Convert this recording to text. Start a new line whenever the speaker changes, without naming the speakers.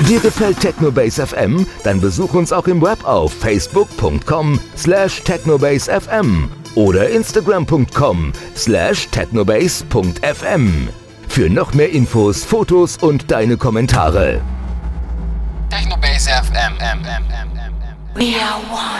Dir gefällt Technobase FM? Dann besuch uns auch im Web auf facebook.com/technobasefm oder instagram.com/technobase.fm. Für noch mehr Infos, Fotos und deine Kommentare.
Technobase FM. We are one.